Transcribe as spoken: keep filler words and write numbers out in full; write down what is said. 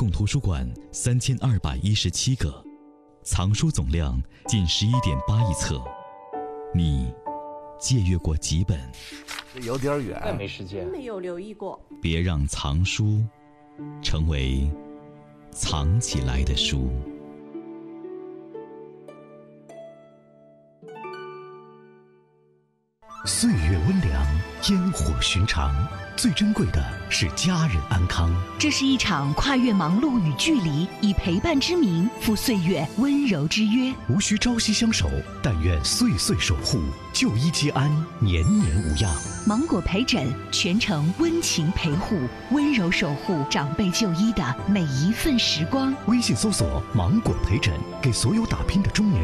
共图书馆三千二百一十七个，藏书总量近十一点八亿册。你借阅过几本？ 有点远， 再没时间， 没有留意过。 别让藏书成为藏起来的书。 岁月温凉，烟火寻常，最珍贵的是家人安康。 这是一场跨越忙碌与距离，以陪伴之名赴岁月温柔之约。 无需朝夕相守，但愿岁岁守护，就医皆安，年年无恙。 芒果陪诊，全程温情陪护，温柔守护长辈就医的每一份时光。 微信搜索芒果陪诊，给所有打拼的中年人